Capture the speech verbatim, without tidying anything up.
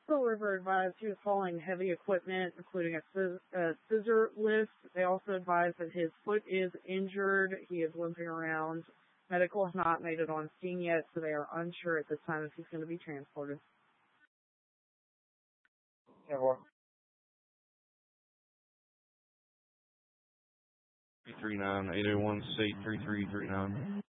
Pearl River advised he was hauling heavy equipment, including a, scis- a scissor lift. They also advised that his foot is injured. He is limping around. Medical has not made it on scene yet, so they are unsure at this time if he's going to be transported. Yeah, well. three three nine, eight oh one, C three three three nine.